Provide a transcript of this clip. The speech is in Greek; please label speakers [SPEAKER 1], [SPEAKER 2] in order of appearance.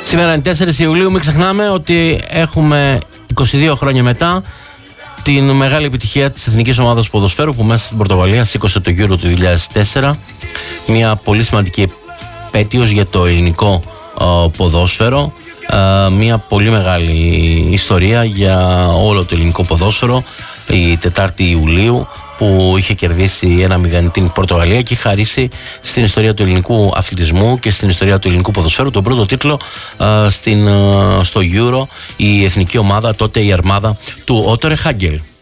[SPEAKER 1] Σήμερα είναι 4 Ιουλίου, μην ξεχνάμε ότι έχουμε 22 χρόνια μετά την μεγάλη επιτυχία της Εθνικής Ομάδας Ποδοσφαίρου που μέσα στην Πορτογαλία σήκωσε το Euro του 2004. Μια πολύ σημαντική επέτειος για το ελληνικό ποδόσφαιρο. Μια πολύ μεγάλη ιστορία για όλο το ελληνικό ποδόσφαιρο. Η 4η Ιουλίου που είχε κερδίσει 1-0 την Πορτογαλία και χαρίσει στην ιστορία του ελληνικού αθλητισμού και στην ιστορία του ελληνικού ποδοσφαίρου τον πρώτο τίτλο στο Euro η εθνική ομάδα, τότε η αρμάδα του Ότο Ρεχάγκελ.